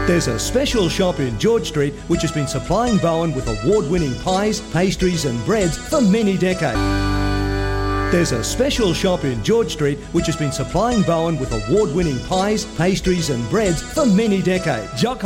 There's a special shop in George Street which has been supplying Bowen with award-winning pies, pastries and breads for many decades. There's a special shop in George Street which has been supplying Bowen with award-winning pies, pastries and breads for many decades.